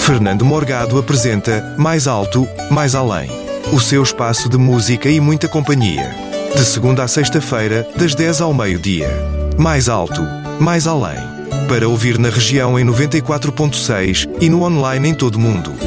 Fernando Morgado apresenta Mais Alto, Mais Além. O seu espaço de música e muita companhia. De segunda a sexta-feira, das 10 ao meio-dia. Mais Alto, Mais Além. Para ouvir na região em 94.6 e no online em todo o mundo.